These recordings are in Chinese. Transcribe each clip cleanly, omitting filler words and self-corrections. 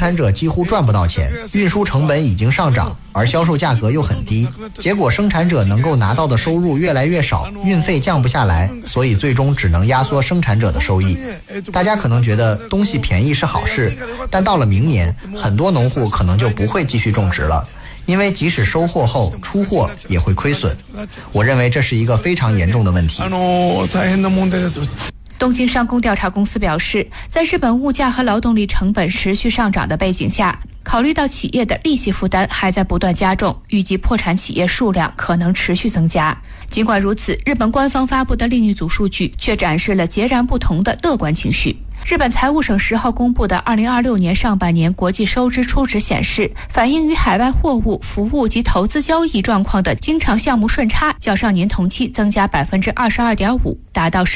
产者几乎赚不到钱，运输成本已经上涨，而销售价格又很低，结果生产者能够拿到的收入越来越少，运费降不下来，所以最终只能压缩生产者的收益。大家可能觉得东西便宜是好事，但到了明年，很多农户可能就不会继续种植了，因为即使收获后出货也会亏损。我认为这是一个非常严重的问题。 东京商工调查公司表示，在日本物价和劳动力成本持续上涨的背景下，考虑到企业的利息负担还在不断加重，预计破产企业数量可能持续增加。尽管如此，日本官方发布的另一组数据却展示了截然不同的乐观情绪。日本财务省10号公布的2026年上半年国际收支初值显示，反映于海外货物、服务及投资交易状况的经常项目顺差较上年同期增加 22.5%， 达到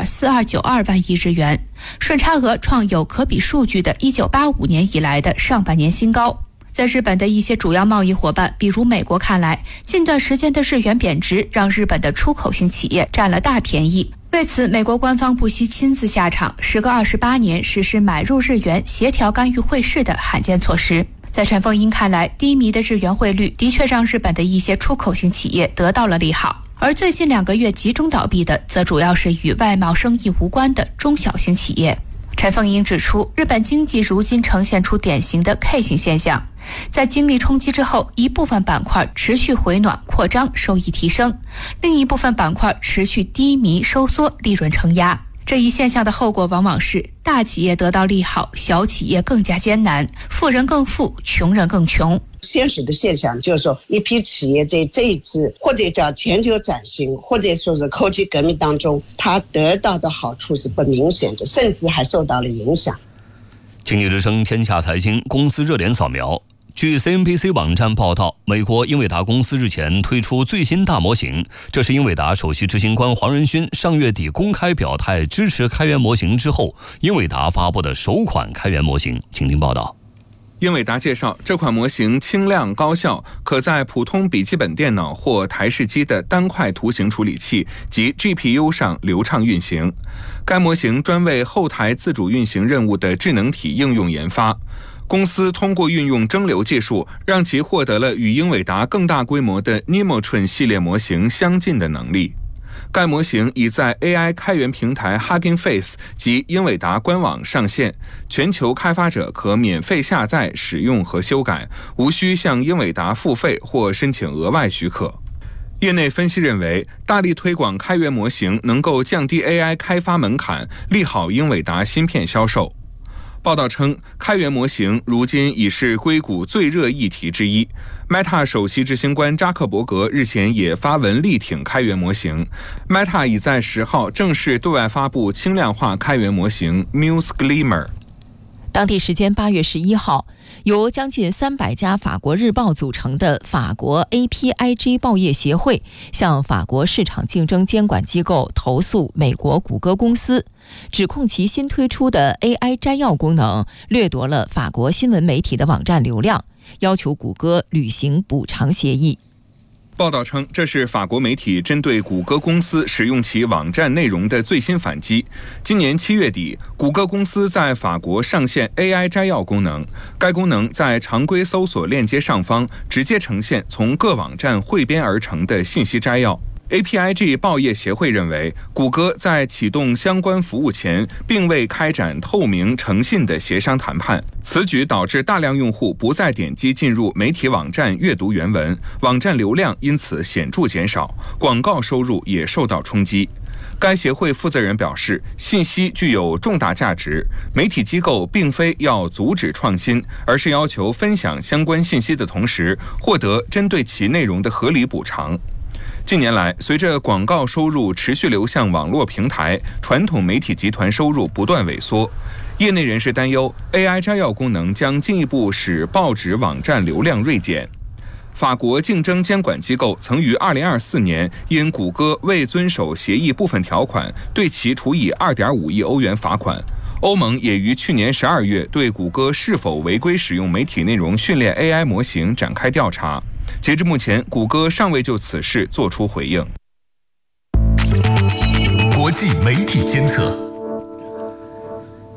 17.4292 万亿日元，顺差额创有可比数据的1985年以来的上半年新高。在日本的一些主要贸易伙伴，比如美国看来，近段时间的日元贬值让日本的出口型企业占了大便宜。为此，美国官方不惜亲自下场，时隔28年实施买入日元协调干预汇市的罕见措施。在陈凤英看来，低迷的日元汇率的确让日本的一些出口型企业得到了利好，而最近2个月集中倒闭的，则主要是与外贸生意无关的中小型企业。陈凤英指出，日本经济如今呈现出典型的 K 型现象，在经历冲击之后，一部分板块持续回暖扩张，收益提升，另一部分板块持续低迷收缩，利润承压。这一现象的后果往往是大企业得到利好，小企业更加艰难，富人更富，穷人更穷。 现实的现象就是说，一批企业在这一次或者叫全球转型，或者说是科技革命当中，它得到的好处是不明显的，甚至还受到了影响。 经济之声天下财经公司热点扫描。据 CNBC 网站报道，美国英伟达公司日前推出最新大模型，这是英伟达首席执行官黄仁勋上月底公开表态支持开源模型之后，英伟达发布的首款开源模型。请听报道。 英伟达介绍，这款模型轻量高效，可在普通笔记本电脑或台式机的单块图形处理器及 GPU 上流畅运行。该模型专为后台自主运行任务的智能体应用研发。公司通过运用蒸馏技术，让其获得了与英伟达更大规模的 Nemotron 系列模型相近的能力。该模型已在 AI 开源平台 Hugging Face 及英伟达官网上线，全球开发者可免费下载、使用和修改，无需向英伟达付费或申请额外许可。业内分析认为，大力推广开源模型能够降低 AI 开发门槛，利好英伟达芯片销售。报道称，开源模型如今已是硅谷最热议题之一。Meta 首席执行官扎克伯格日前也发文力挺开源模型。Meta 已在10号正式对外发布轻量化开源模型 Muse Glimmer。 当地时间8月11号，由将近300家法国日报组成的法国 APIG 报业协会向法国市场竞争监管机构投诉美国谷歌公司，指控其新推出的 AI 摘要功能掠夺了法国新闻媒体的网站流量，要求谷歌履行补偿协议。 报道称，这是法国媒体针对谷歌公司使用其网站内容的最新反击。今年7月底，谷歌公司在法国上线 AI 摘要功能，该功能在常规搜索链接上方直接呈现从各网站汇编而成的信息摘要。APIG 报业协会认为，谷歌在启动相关服务前并未开展透明诚信的协商谈判，此举导致大量用户不再点击进入媒体网站阅读原文，网站流量因此显著减少，广告收入也受到冲击。该协会负责人表示，信息具有重大价值，媒体机构并非要阻止创新，而是要求分享相关信息的同时，获得针对其内容的合理补偿。近年来，随着广告收入持续流向网络平台，传统媒体集团收入不断萎缩。业内人士担忧 ，AI 摘要功能将进一步使报纸网站流量锐减。法国竞争监管机构曾于2024年因谷歌未遵守协议部分条款，对其处以2.5亿欧元罚款。欧盟也于去年12月对谷歌是否违规使用媒体内容训练 AI 模型展开调查。截至目前，谷歌尚未就此事作出回应。 国际媒体监测。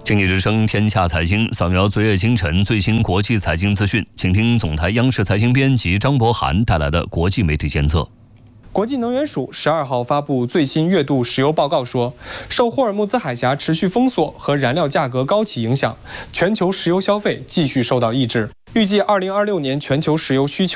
经济之声天下财经扫描昨夜今晨最新国际财经资讯，请听总台央视财经编辑张博涵带来的国际媒体监测。 国际能源署12号发布最新月度石油报告说，受霍尔木兹海峡持续封锁和燃料价格高企影响，全球石油消费继续受到抑制。预计2026年全球石油需求